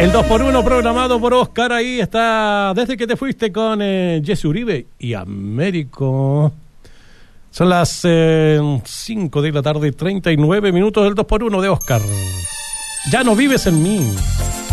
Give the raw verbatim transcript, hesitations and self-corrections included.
El dos por uno programado por Oscar, ahí está, desde que te fuiste con eh, Jesse Uribe y Américo. Son las eh, cinco de la tarde, treinta y nueve minutos del dos por uno de Oscar. Ya no vives en mí.